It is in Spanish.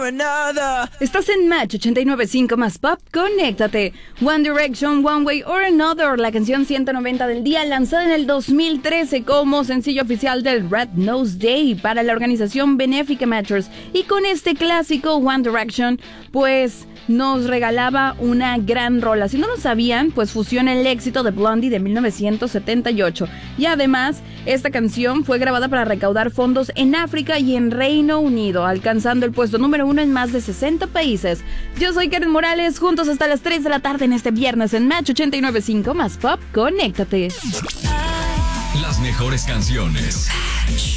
another. Estás en Match 89.5 más Pop, conéctate. One Direction, One Way or Another, la canción 190 del día, lanzada en el 2013 como sencillo oficial del Red Nose Day para la organización benéfica Matchers. Y con este clásico, One Direction, pues nos regalaba una gran rola. Si no lo sabían, pues fusiona el éxito de Blondie de 1978. Y además, esta canción fue grabada para recaudar fondos en África y en Reino Unido, alcanzando el puesto número 1 en más de 60 países. Yo soy Karen Morales, juntos hasta las 3 de la tarde en este viernes en Match 89.5 más Pop, conéctate. Las mejores canciones.